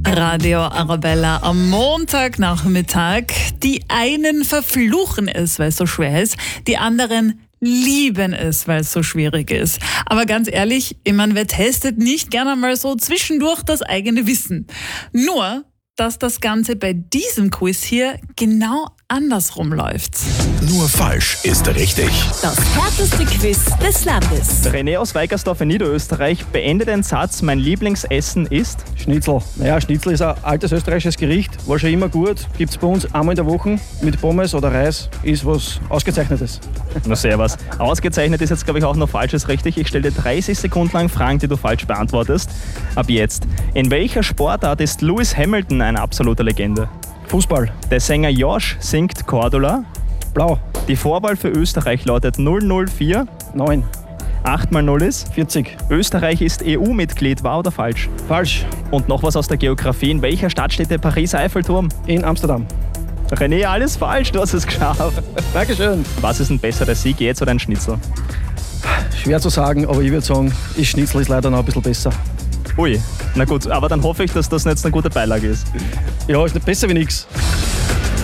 Radio Arabella am Montagnachmittag. Die einen verfluchen es, weil es so schwer ist. Die anderen lieben es, weil es so schwierig ist. Aber ganz ehrlich, ich meine, wer testet nicht gerne mal so zwischendurch das eigene Wissen? Nur, dass das Ganze bei diesem Quiz hier genau andersrum läuft. Nur falsch ist richtig. Das härteste Quiz des Landes. René aus Weigersdorf in Niederösterreich beendet den Satz, mein Lieblingsessen ist... Schnitzel. Naja, Schnitzel ist ein altes österreichisches Gericht, war schon immer gut. Gibt es bei uns einmal in der Woche mit Pommes oder Reis, ist was Ausgezeichnetes. Na servus. Ausgezeichnet ist jetzt, glaube ich, auch noch falsches richtig. Ich stelle dir 30 Sekunden lang Fragen, die du falsch beantwortest. Ab jetzt. In welcher Sportart ist Lewis Hamilton eine absolute Legende? Fußball. Der Sänger Josh singt Cordula. Blau. Die Vorwahl für Österreich lautet 004. 9. 8 mal 0 ist? 40. Österreich ist EU-Mitglied, wahr oder falsch? Falsch. Und noch was aus der Geografie. In welcher Stadt steht der Pariser Eiffelturm? In Amsterdam. René, alles falsch, du hast es geschafft. Dankeschön. Was ist ein besserer Sieg, jetzt oder ein Schnitzel? Schwer zu sagen, aber ich würde sagen, Schnitzel ist leider noch ein bisschen besser. Ui, na gut, aber dann hoffe ich, dass das jetzt eine gute Beilage ist. Ja, ist nicht besser wie nichts.